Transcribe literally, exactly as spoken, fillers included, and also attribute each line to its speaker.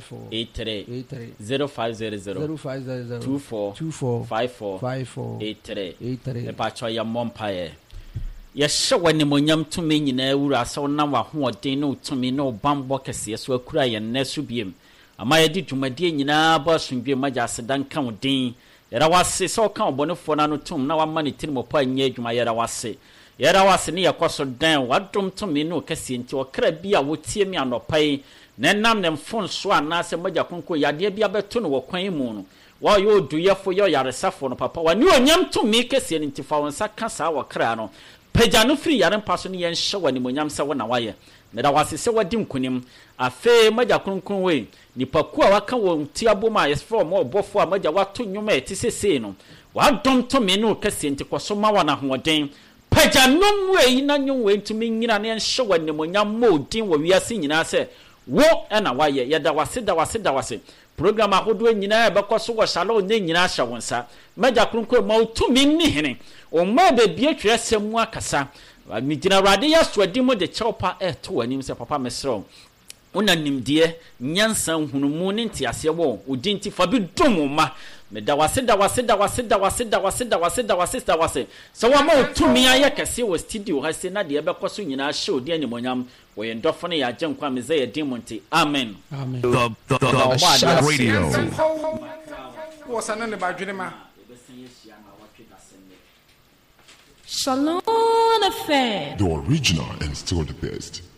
Speaker 1: eight three zero five zero zero two four five four eight three e pa cho ya mompae ye hye wani monyam tumi nyina wura se wona wa hoɔden no tumi no bambo kese so akura ye nesu biem ama ye di dwumade nyina ba sunbie magya sedan kan odin yera wase so kan obonefo na no tum na wa mane tinimo pa nya adwuma yera wase yera wase ne yakoso dan wadom tumi no kese nti okra bia wotie mi anopai nenam nem fon so anase magya konko yade bia beto no wokwan mu no wa yo duyefo yo yaresafo no papa wani onyam tumi kese nti fa wonsa kasa wakra no pagya no firi yare mpaso ne yen hye wani monyam se wona waye meda wase se wadi nkunim afe magya kronkron we nipaku a waka won tiaboma yesfo mo obofo a magya wato nwoma etisese no wadom tumi no kese nti kwaso ma wana hoden pagya no we na nwwe ntumi nyina ne hye wani monyam modin wo wiase nyina se wo ena waye yeda wase da wase da wase program ahodo nyina ebekɔso wo shalo ne nyina hye wonsa magya kronkron ma utumi ni hene o ma be bie twesem akasa mi gina rade ya swadi de chawpa eto anim se papa mesro una nimdie nyansan hunumu ne ntiase wo udinti fa bi domuma me da wase da wase da wase da wase da wase da wase da wase da wase so wa ma utumi aye kase wo studio ha se na de ebekɔso nyina hye odi animonyam wo ye ndofo ne ya genkwa me ze ye dimonti amen
Speaker 2: amen the, the, the, the, the radio
Speaker 3: was another badwema
Speaker 4: Shalom Affair.
Speaker 5: The original and still the best.